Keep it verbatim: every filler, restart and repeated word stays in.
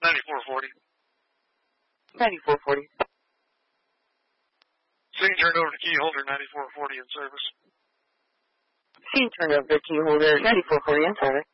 ninety-four forty. ninety-four forty. Scene turned over to key holder ninety-four forty in service. Scene turned over to key holder ninety-four forty in service.